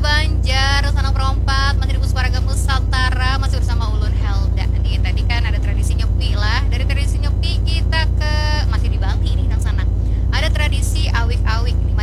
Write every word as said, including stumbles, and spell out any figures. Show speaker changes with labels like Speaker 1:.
Speaker 1: Banjar, Sanang Perompak, masih di Pusparagam Nusantara, masih bersama Ulun Helda nih. Tadi kan ada tradisi nyepi lah. Dari tradisi nyepi kita ke masih di Bali nih, Kang Sanang. Ada tradisi awik-awik nih.